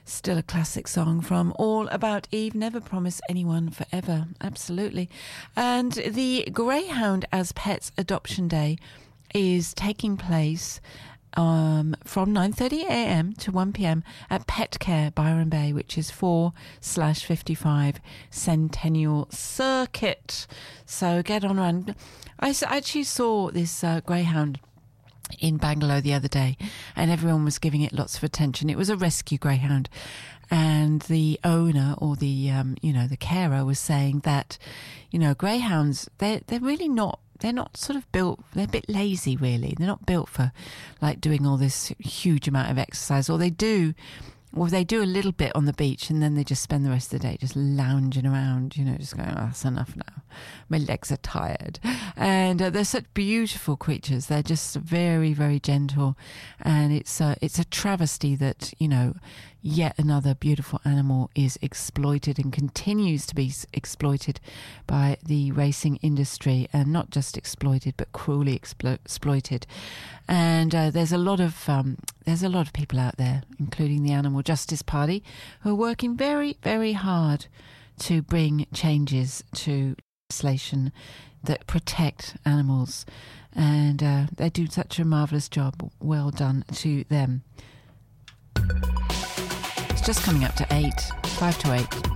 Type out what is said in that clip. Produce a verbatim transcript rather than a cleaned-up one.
Still a classic song from All About Eve. Never promise anyone forever. Absolutely. And the Greyhound as Pets Adoption Day is taking place um, from nine thirty a.m. to one p.m. at Pet Care Byron Bay, which is four slash fifty-five Centennial Circuit. So get on around. I actually saw this uh, greyhound in Bangalore the other day, and everyone was giving it lots of attention. It was a rescue greyhound, and the owner or the um, you know the carer was saying that you know greyhounds they're they're really not they're not sort of built. They're a bit lazy, really. They're not built for like doing all this huge amount of exercise. Or they do. Well, they do a little bit on the beach, and then they just spend the rest of the day just lounging around, you know, just going, oh, that's enough now. My legs are tired. And uh, they're such beautiful creatures. They're just very, very gentle. And it's, uh, it's a travesty that, you know, yet another beautiful animal is exploited and continues to be exploited by the racing industry. And not just exploited, but cruelly explo- exploited. And uh, there's a lot of um, there's a lot of people out there, including the Animal Justice Party, who are working very, very hard to bring changes to legislation that protect animals. And uh, they do such a marvellous job. Well done to them. It's just coming up to eight, five to eight.